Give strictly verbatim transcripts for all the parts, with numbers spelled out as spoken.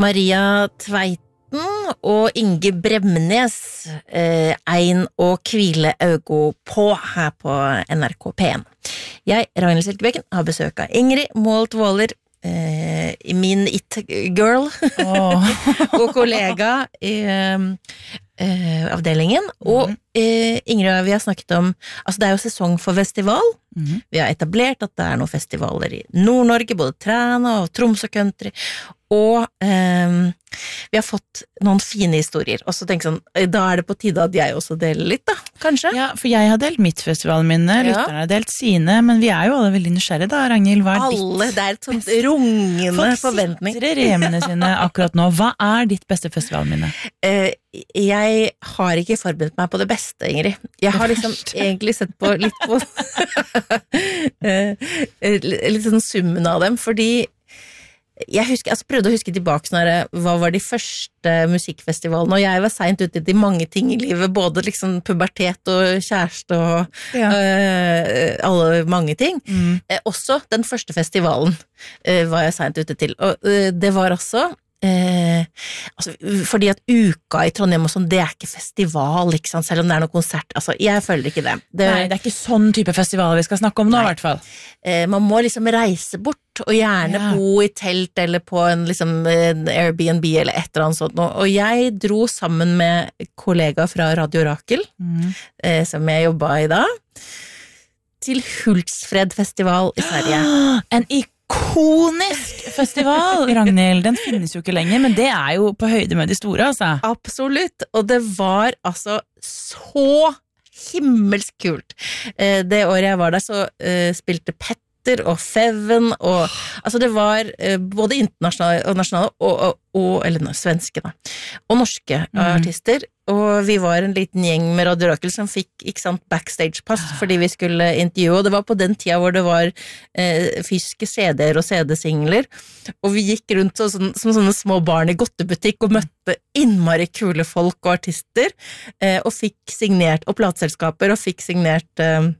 Maria Tveiten og Inge Bremnes, eh, Ein og Kvile Augo på her på N R K P en. Jeg, Ragnhild Silkebekken, har besøk av Ingrid Målt Våler, eh, min it-girl, oh. og kollega i eh, avdelingen, og eh, Ingrid, vi har snakket om, altså det er jo sesong for festival. Mm-hmm. Vi har etablert at det er noen festivaler i Nord-Norge, både Træna og Tromsø Country, og eh, vi har fått noen fine historier, og så tenker jeg sånn, da er det på tide at jeg også deler litt da, kanskje? Ja, for jeg har delt mitt festivalminne, ja. Lytterne har delt sine, men vi er jo alle veldig nysgjerrige da, Ragnhild, hva er alle, ditt? Alle, det er et sånt rungende forventning. Folk sitter i remene sine akkurat nå, hva er ditt beste festivalminne? Eh, jeg har ikke forberedt meg på det beste, Ingrid. Jeg har liksom egentlig sett på litt på litt sånn summen av dem, fordi jeg husker, altså prøvde å huske tilbake sånn her, hva var de første musikkfestivalene, og jeg var sent ute i mange ting i livet, både liksom pubertet og kjæreste og ja. uh, alle mange ting. Mm. Eh, også den første festivalen uh, var jeg sent ute til, og uh, det var også Eh, altså, fordi at uka i Trondheim og sånn, det er ikke festival, ikke sant? Selv om det er noen konsert, altså, jeg føler ikke det. det Nei, det er ikke sånn type festival vi skal snakke om nå, i hvert fall. Eh, man må liksom reise bort, og gjerne ja. Bo i telt, eller på en liksom en Airbnb, eller et eller annet sånt, og jeg dro sammen med kollega fra Radio Rakel, mm. eh, som jeg jobbet i da, til Hultsfred festival i Sverige. En ikon! Ikonisk festival, Ragnhild, den finnes jo ikke lenger, men det er jo på høyde med de store, altså. Absolutt, og det var altså så himmelsk kult. Det året jeg var der så spilte Petter og Feven, og altså det var både internasjonale og nasjonale, og, og, og, eller svenske da, og norske mm. artister, og vi var en liten gjeng med Radio Rakel som fikk, ikke sant, backstage-pass fordi vi skulle intervjue, og det var på den tida hvor det var eh, fysiske C D-er og C D-singler, og vi gikk rundt så, sånn, som sånne små barn i godtebutikk og møtte innmari kule folk og artister, eh, og fikk signert, og plateselskaper, og fikk signert eh,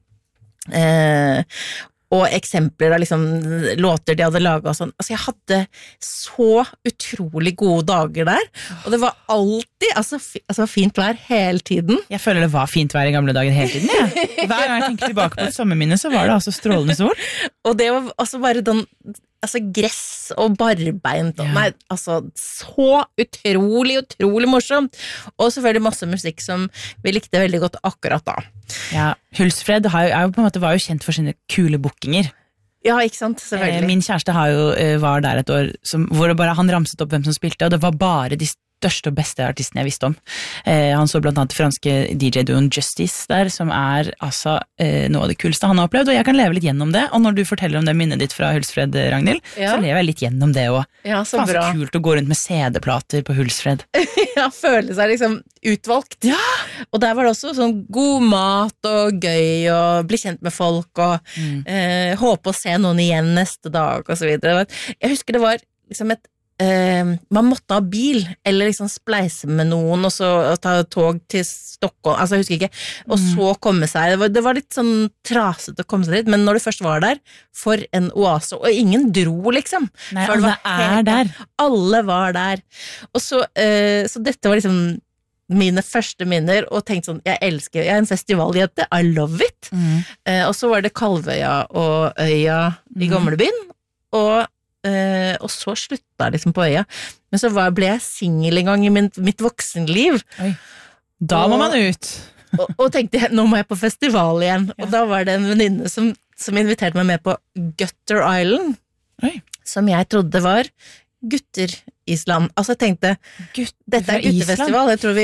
eh, og eksempler av liksom låter de hadde laget og sånn. Altså, jeg hadde så utrolig gode dager der, og det var alltid, altså, fi, altså fint vær hele tiden. Jeg føler det var fint vær i gamle dager hele tiden, ja. Hver gang jeg tenker tilbake på et sommerminne, så var det altså strålende sol. Og det var altså bare den, altså gress og barbeint, og, ja. Nei, altså så utrolig, utrolig morsomt. Og selvfølgelig masse musikk som vi likte veldig godt akkurat da. Ja, Hultsfred har jo, er jo på en måte, var jo kjent for sine kule bookinger. Ja, ikke sant, selvfølgelig. Min kjæreste har jo, var der et år, som, hvor det bare, han ramset opp hvem som spilte, og det var bare de største og beste artistene jeg visste om. Eh, han så blant annet franske D J-duoen Justice der, som er altså eh, noe av det kuleste han har opplevd, og jeg kan leve litt gjennom det, og når du forteller om det minnet ditt fra Hultsfred, Ragnhild, ja. Så lever jeg litt gjennom det også. Ja, så bra. Så kult å gå rundt med C D-plater på Hultsfred. Ja, føle seg liksom utvalgt. Ja! Og der var det også sånn god mat og gøy, og bli kjent med folk, og mm. eh, håpe å se noen igjen neste dag, og så videre. Jeg husker det var liksom et Uh, man måtte ha bil, eller liksom spleise med noen, og så og ta tog til Stockholm, altså jeg husker ikke, og mm. så komme seg, det var, det var litt sånn traset å komme seg dit, men når du først var der, for en oase, og ingen dro liksom. Nei, alle er der. Alle var der. Og så, uh, så dette var liksom mine første minner, og tenkte sånn, jeg elsker, jeg er en festivaljente, I love it. Mm. Uh, og så var det Kalvøya og Øya i mm. Gamlebyen, og Uh, og så slutta jeg liksom på Øya, men så var, ble jeg single en gang i min, mitt voksenliv. Oi. Da og, må man ut og, og tenkte jeg, nå må jeg på festival igjen, ja. Og da var det en venninne som, som inviterte meg med på Gutter Island. Oi. Som jeg trodde var Gutter Island. Altså jeg tenkte Gutt, dette er guttefestival, jeg tror vi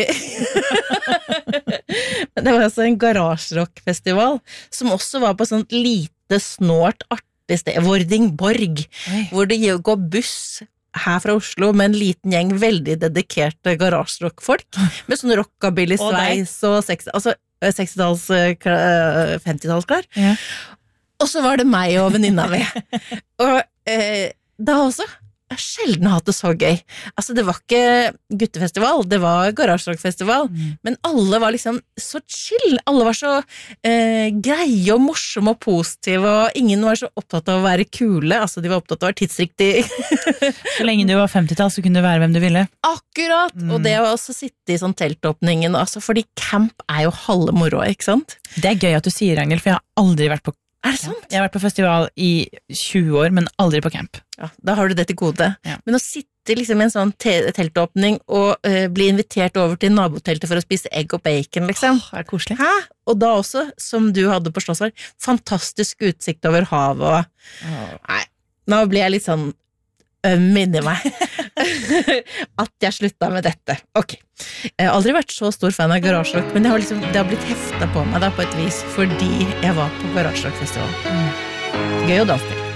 men det var altså en garasjerockfestival som også var på sånt lite snålt art sted, Vordingborg, Oi. Hvor det går buss her fra Oslo med en liten gjeng veldig dedikerte garasjerockfolk, med sånn rockabilly-sveis og seksti, altså sekstitalls, femtitallsklær. Ja. Og så var det meg og venninna med. Og eh, da også, jeg har sjelden hatt det så gøy. Altså, det var ikke guttefestival, det var garasjerockfestival, mm. men alle var liksom så chill. Alle var så eh, greie og morsomme og positive, og ingen var så opptatt av å være kule. Altså, de var opptatt av å være tidsriktig. Så lenge du var femtitall, så kunne du være hvem du ville. Akkurat! Mm. Og det å også sitte i sånn teltåpningen, altså, fordi camp er jo halve moroa, ikke sant? Det er gøy at du sier, Ragnhild, for jeg har aldri vært på Er det sant? Jeg har vært på festival i tjue år, men aldri på camp. Ja, da har du det til gode. Ja. Men å sitte liksom i en sånn te- teltåpning og uh, bli invitert over til naboteltet for å spise egg og bacon, liksom. Åh, er det koselig? Hæ? Og da også, som du hadde på Slottsvær, fantastisk utsikt over havet og... Åh. Nei, nå blir jeg litt sånn øm inni meg. At jeg slutta med dette. Ok. Jeg har aldri vært så stor fan av garasjerock, men det har, liksom, det har blitt heftet på meg da på et vis, fordi jeg var på garasjerockfestival. Mm. Gøy å danse til.